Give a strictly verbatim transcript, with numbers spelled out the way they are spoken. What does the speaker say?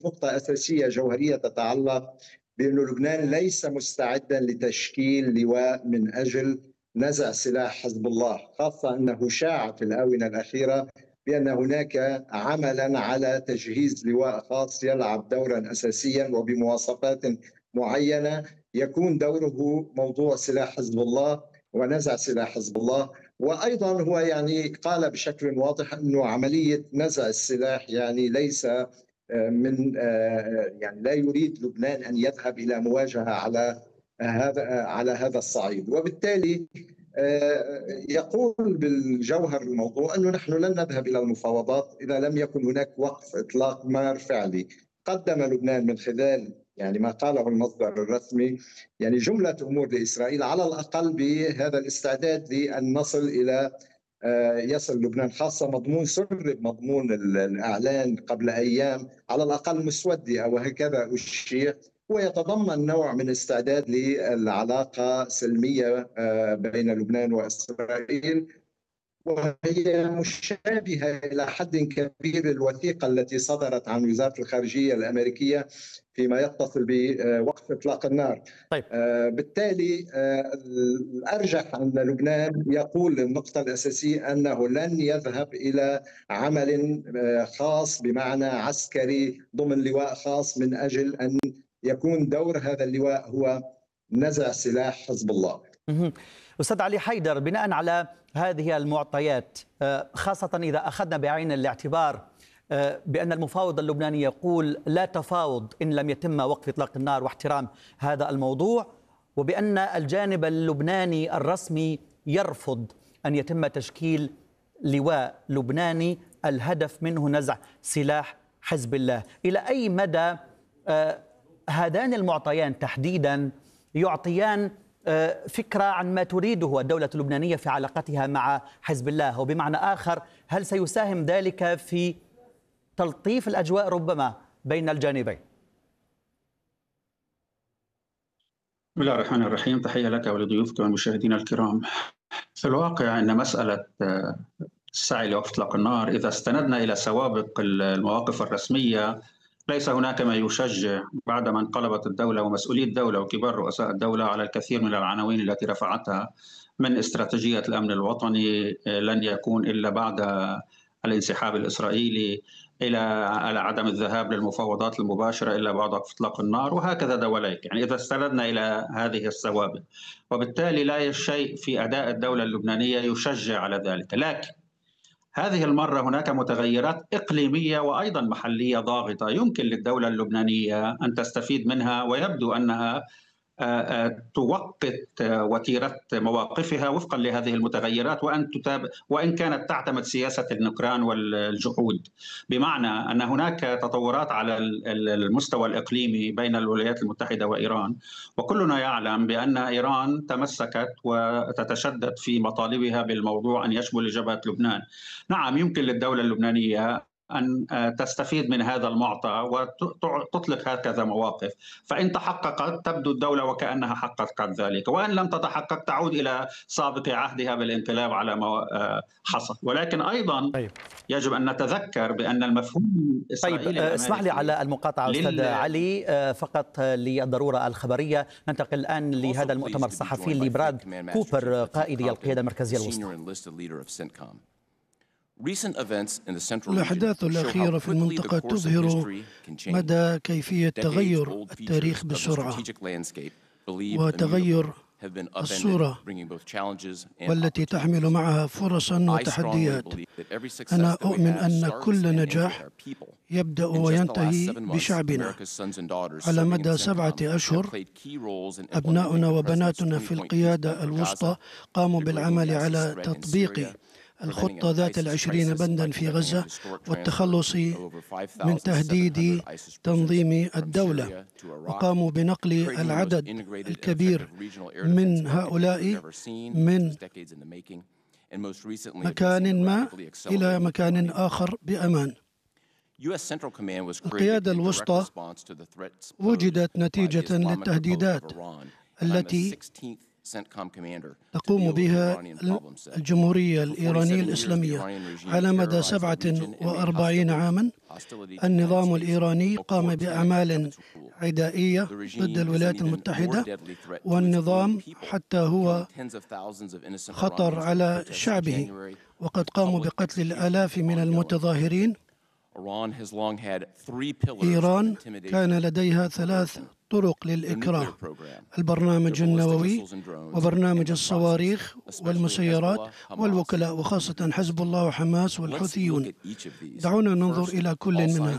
نقطة أساسية جوهرية تتعلق بأن لبنان ليس مستعدا لتشكيل لواء من أجل نزع سلاح حزب الله، خاصة أنه شاع في الآونة الأخيرة بأن هناك عملا على تجهيز لواء خاص يلعب دورا أساسيا وبمواصفات معينة يكون دوره موضوع سلاح حزب الله ونزع سلاح حزب الله. وأيضا هو يعني قال بشكل واضح أنه عملية نزع السلاح يعني ليس من يعني لا يريد لبنان أن يذهب إلى مواجهة على هذا على هذا الصعيد، وبالتالي يقول بالجوهر الموضوع أنه نحن لن نذهب إلى المفاوضات إذا لم يكن هناك وقف إطلاق نار فعلي. قدم لبنان من خلال يعني ما قاله المصدر الرسمي يعني جملة أمور لإسرائيل على الأقل بهذا الاستعداد لأن نصل إلى يصل لبنان، خاصة مضمون سر مضمون الإعلان قبل أيام على الأقل مسودة وهكذا أشير، ويتضمن نوع من استعداد للعلاقة سلمية بين لبنان وإسرائيل، وهي مشابهة إلى حد كبير الوثيقة التي صدرت عن وزارة الخارجية الأمريكية فيما يتصل بوقف إطلاق النار. طيب. بالتالي الأرجح أن لبنان يقول النقطة الأساسية أنه لن يذهب إلى عمل خاص بمعنى عسكري ضمن لواء خاص من أجل أن يكون دور هذا اللواء هو نزع سلاح حزب الله. أستاذ علي حيدر، بناء على هذه المعطيات، خاصة إذا أخذنا بعين الاعتبار بأن المفاوض اللبناني يقول لا تفاوض إن لم يتم وقف إطلاق النار واحترام هذا الموضوع، وبأن الجانب اللبناني الرسمي يرفض أن يتم تشكيل لواء لبناني الهدف منه نزع سلاح حزب الله، إلى أي مدى هذان المعطيان تحديدا يعطيان فكرة عن ما تريده الدولة اللبنانية في علاقتها مع حزب الله؟ وبمعنى آخر، هل سيساهم ذلك في تلطيف الأجواء ربما بين الجانبين؟ بسم الله الرحمن الرحيم، تحية لك ولضيوفك والمشاهدين الكرام. في الواقع أن مسألة السعي لوقف إطلاق النار إذا استندنا إلى سوابق المواقف الرسمية ليس هناك ما يشجع بعدما انقلبت الدولة ومسؤولي الدولة وكبار رؤساء الدولة على الكثير من العناوين التي رفعتها من استراتيجية الأمن الوطني لن يكون إلا بعد الانسحاب الإسرائيلي، إلى على عدم الذهاب للمفاوضات المباشرة إلا بعد وقف إطلاق النار، وهكذا دواليك. يعني إذا استندنا إلى هذه السوابق، وبالتالي لا شيء في أداء الدولة اللبنانية يشجع على ذلك. لكن هذه المرة هناك متغيرات إقليمية وأيضا محلية ضاغطة يمكن للدولة اللبنانية أن تستفيد منها، ويبدو أنها توقت وتيرة مواقفها وفقا لهذه المتغيرات، وأن تتابع وإن كانت تعتمد سياسة النكران والجحود، بمعنى أن هناك تطورات على المستوى الإقليمي بين الولايات المتحدة وإيران، وكلنا يعلم بأن إيران تمسكت وتتشدد في مطالبها بالموضوع أن يشمل جبهة لبنان. نعم، يمكن للدولة اللبنانية أن تستفيد من هذا المعطى وتطلق هكذا مواقف، فإن تحققت تبدو الدولة وكأنها حققت ذلك، وإن لم تتحقق تعود إلى سابق عهدها بالانقلاب على ما حصل. ولكن أيضا يجب أن نتذكر بأن المفهوم الإسرائيلي. طيب، اسمح لي على المقاطعة أستاذ لل... علي، فقط للضرورة الخبرية. ننتقل الآن لهذا المؤتمر الصحفي لبراد كوبر قائد القيادة المركزية الوسطى. الأحداث الأخيرة في المنطقة تظهر مدى كيفية تغير التاريخ بسرعة وتغير الصورة، والتي تحمل معها فرصا وتحديات. أنا أؤمن أن كل نجاح يبدأ وينتهي بشعبنا. على مدى سبعة أشهر أبناؤنا وبناتنا في القيادة الوسطى قاموا بالعمل على تطبيق الخطة ذات العشرين بندا في غزة والتخلص من تهديد تنظيم الدولة، وقاموا بنقل العدد الكبير من هؤلاء من مكان ما إلى مكان آخر بأمان. القيادة الوسطى وجدت نتيجة للتهديدات التي تقوم بها الجمهورية الإيرانية الإسلامية على مدى سبعة وأربعين عاما. النظام الإيراني قام بأعمال عدائية ضد الولايات المتحدة، والنظام حتى هو خطر على شعبه، وقد قاموا بقتل الآلاف من المتظاهرين. إيران كان لديها ثلاث طرق للإكراه: البرنامج النووي وبرنامج الصواريخ والمسيرات والوكلاء، وخاصة حزب الله وحماس والحوثيون. دعونا ننظر إلى كل منها.